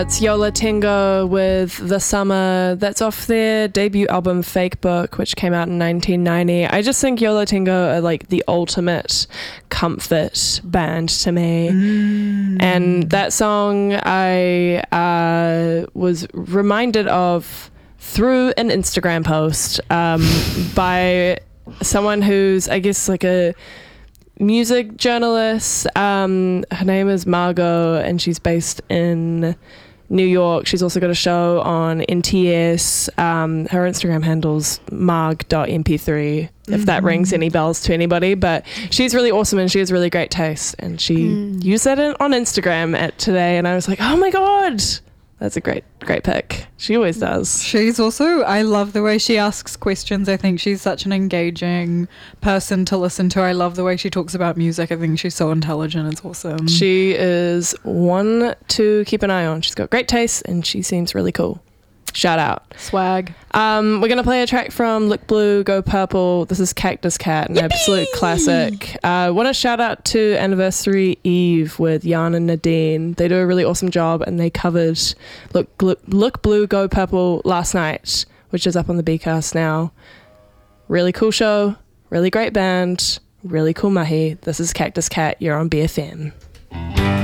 It's Yola Tengo with The Summer. That's off their debut album Fake Book, which came out in 1990. I just think Yola Tengo are like the ultimate comfort band to me. And that song I was reminded of through an Instagram post by someone who's, I guess, like a music journalist. Her name is Margot, and she's based in New York. She's also got a show on NTS. Her Instagram handle's marg.mp3, if that rings any bells to anybody. But she's really awesome, and she has really great taste. And she used that on Instagram today, and I was like, oh my God, that's a great pick. She always does. She's also, I love the way she asks questions. I think she's such an engaging person to listen to. I love the way she talks about music. I think she's so intelligent. It's awesome. She is one to keep an eye on. She's got great taste, and she seems really cool. Shout out. Swag. We're going to play a track from Look Blue, Go Purple. This is Cactus Cat, an absolute classic. Want to shout out to Anniversary Eve with Jan and Nadine. They do a really awesome job, and they covered Look Blue, Go Purple last night, which is up on the Bcast now. Really cool show, really great band, really cool mahi. This is Cactus Cat. You're on BFM.